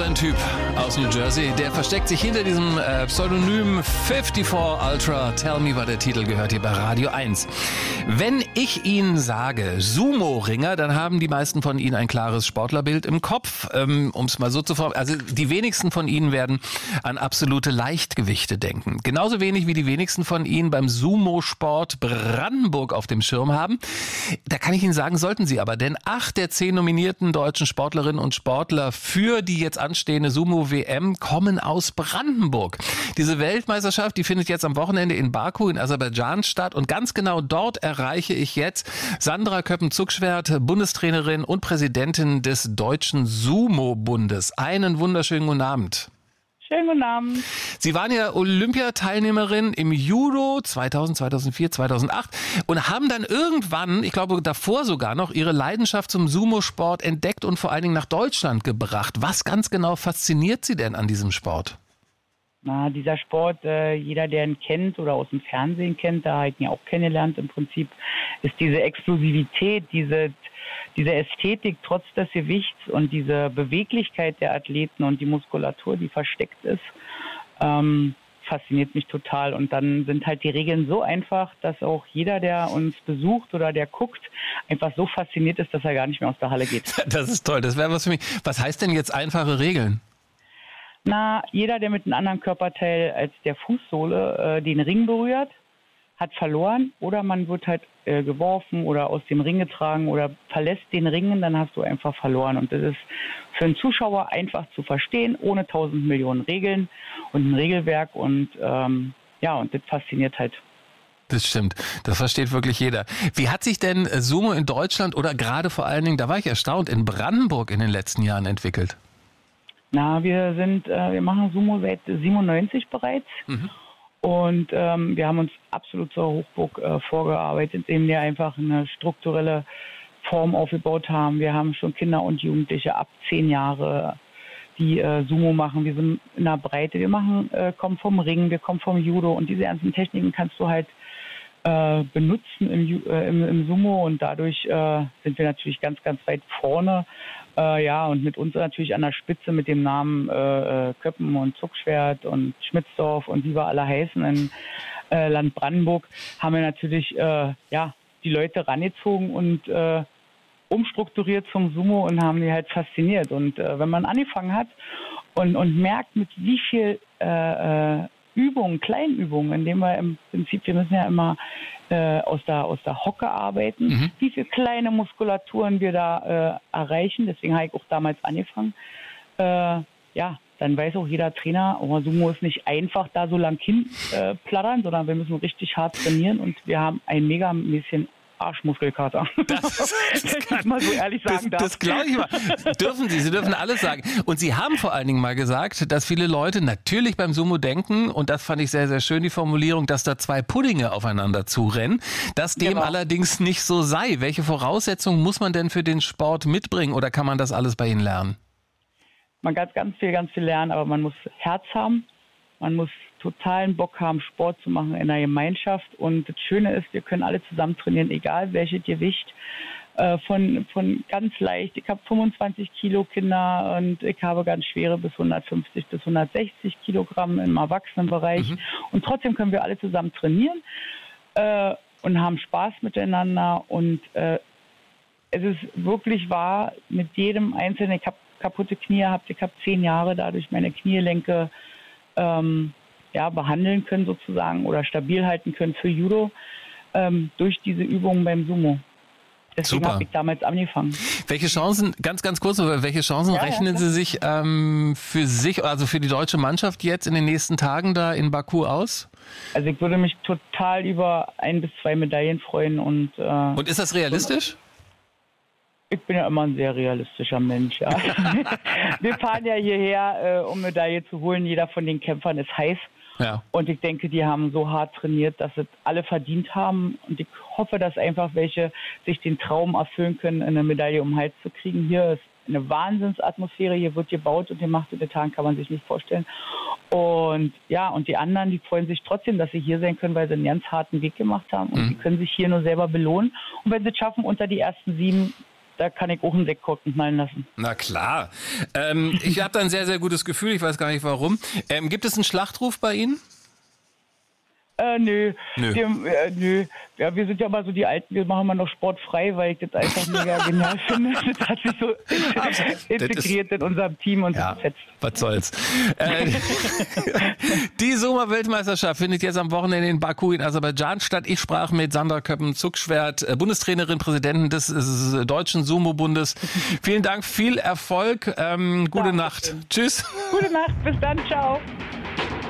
ein Typ aus New Jersey, der versteckt sich hinter diesem Pseudonym 54 Ultra. Tell Me war der Titel, gehört hier bei Radio 1. Wenn ich Ihnen sage Sumo-Ringer, dann haben die meisten von Ihnen ein klares Sportlerbild im Kopf. Um es mal so zu formulieren, also die wenigsten von Ihnen werden an absolute Leichtgewichte denken. Genauso wenig wie die wenigsten von Ihnen beim Sumo-Sport Brandenburg auf dem Schirm haben. Da kann ich Ihnen sagen, sollten Sie aber, denn 8 der 10 nominierten deutschen Sportlerinnen und Sportler für die jetzt anstehende Sumo-WM kommen aus Brandenburg. Diese Weltmeisterschaft, die findet jetzt am Wochenende in Baku in Aserbaidschan statt und ganz genau dort erreiche ich jetzt Sandra Köppen-Zuckschwert, Bundestrainerin und Präsidentin des Deutschen Sumo-Bundes. Einen wunderschönen guten Abend. Schönen guten Abend. Sie waren ja Olympiateilnehmerin im Judo 2000, 2004, 2008 und haben dann irgendwann, ich glaube davor sogar noch, Ihre Leidenschaft zum Sumo-Sport entdeckt und vor allen Dingen nach Deutschland gebracht. Was ganz genau fasziniert Sie denn an diesem Sport? Na, dieser Sport, jeder, der ihn kennt oder aus dem Fernsehen kennt, da hat ihn ja auch kennengelernt im Prinzip, ist diese Explosivität, diese Ästhetik trotz des Gewichts und diese Beweglichkeit der Athleten und die Muskulatur, die versteckt ist, fasziniert mich total. Und dann sind halt die Regeln so einfach, dass auch jeder, der uns besucht oder der guckt, einfach so fasziniert ist, dass er gar nicht mehr aus der Halle geht. Das ist toll, das wäre was für mich. Was heißt denn jetzt einfache Regeln? Na, jeder, der mit einem anderen Körperteil als der Fußsohle den Ring berührt, hat verloren, oder man wird halt geworfen oder aus dem Ring getragen oder verlässt den Ring, dann hast du einfach verloren. Und das ist für einen Zuschauer einfach zu verstehen, ohne 1000 Millionen Regeln und ein Regelwerk und und das fasziniert halt. Das stimmt, das versteht wirklich jeder. Wie hat sich denn Sumo in Deutschland oder gerade vor allen Dingen, da war ich erstaunt, in Brandenburg in den letzten Jahren entwickelt? Na, wir machen Sumo seit 97 bereits. Mhm. Und wir haben uns absolut zur Hochburg vorgearbeitet, indem wir einfach eine strukturelle Form aufgebaut haben. Wir haben schon Kinder und Jugendliche ab 10 Jahre, die Sumo machen. Wir sind in der Breite. Wir kommen vom Ring, wir kommen vom Judo. Und diese ganzen Techniken kannst du halt benutzen im Sumo. Und dadurch sind wir natürlich ganz, ganz weit vorne. Und mit uns natürlich an der Spitze mit dem Namen Köppen und Zuckschwert und Schmitzdorf und wie wir alle heißen in Land Brandenburg, haben wir natürlich die Leute rangezogen und umstrukturiert zum Sumo und haben die halt fasziniert. Und wenn man angefangen hat und merkt, mit wie viel Übungen, Kleinübungen, indem wir im Prinzip, wir müssen ja immer aus der Hocke arbeiten, wie viele kleine Muskulaturen wir da erreichen. Deswegen habe ich auch damals angefangen. Dann weiß auch jeder Trainer, Sumo ist nicht einfach da so lang hinplattern, sondern wir müssen richtig hart trainieren und wir haben ein megamäßigen Arschmuskelkater. Das kann ich mal so ehrlich sagen darf. Das glaube ich mal. Sie dürfen alles sagen. Und Sie haben vor allen Dingen mal gesagt, dass viele Leute natürlich beim Sumo denken, und das fand ich sehr, sehr schön, die Formulierung, dass da 2 Puddinge aufeinander zurennen, dass dem allerdings nicht so sei. Welche Voraussetzungen muss man denn für den Sport mitbringen oder kann man das alles bei Ihnen lernen? Man kann ganz viel lernen, aber man muss Herz haben. Man muss totalen Bock haben, Sport zu machen in der Gemeinschaft. Und das Schöne ist, wir können alle zusammen trainieren, egal welches Gewicht. Von ganz leicht, ich habe 25 Kilo Kinder und ich habe ganz schwere bis 150 bis 160 Kilogramm im Erwachsenenbereich. Und trotzdem können wir alle zusammen trainieren und haben Spaß miteinander. Und es ist wirklich wahr, mit jedem Einzelnen, ich habe kaputte Knie gehabt, ich habe 10 Jahre dadurch meine Kniegelenke behandeln können sozusagen oder stabil halten können für Judo durch diese Übungen beim Sumo. Deswegen habe ich damals angefangen. Welche Chancen, ganz kurz, rechnen Sie sich für sich, also für die deutsche Mannschaft jetzt in den nächsten Tagen da in Baku aus? Also ich würde mich total über 1 bis 2 Medaillen freuen. Und ist das realistisch? Ich bin ja immer ein sehr realistischer Mensch. Ja. Wir fahren ja hierher, um Medaille zu holen. Jeder von den Kämpfern ist heiß. Ja. Und ich denke, die haben so hart trainiert, dass es alle verdient haben. Und ich hoffe, dass einfach welche sich den Traum erfüllen können, eine Medaille um den Hals zu kriegen. Hier ist eine Wahnsinnsatmosphäre. Hier wird gebaut und gemacht in den Tagen, kann man sich nicht vorstellen. Und die anderen, die freuen sich trotzdem, dass sie hier sein können, weil sie einen ganz harten Weg gemacht haben. Und die können sich hier nur selber belohnen. Und wenn sie es schaffen, unter die ersten 7 da kann ich auch einen Sektkorken knallen lassen. Na klar. Ich habe da ein sehr, sehr gutes Gefühl. Ich weiß gar nicht warum. Gibt es einen Schlachtruf bei Ihnen? Nö. Nö. Ja, wir sind ja mal so die Alten, wir machen mal noch sportfrei, weil ich das einfach mega genial finde. Das hat sich so integriert in unserem Team und ja, fetzt. Was soll's. Die Sumo-Weltmeisterschaft findet jetzt am Wochenende in Baku in Aserbaidschan statt. Ich sprach mit Sandra Köppen-Zuckschwert, Bundestrainerin, Präsidentin des Deutschen Sumo-Bundes. Vielen Dank, viel Erfolg, gute Nacht. Tschüss. Gute Nacht, bis dann, ciao.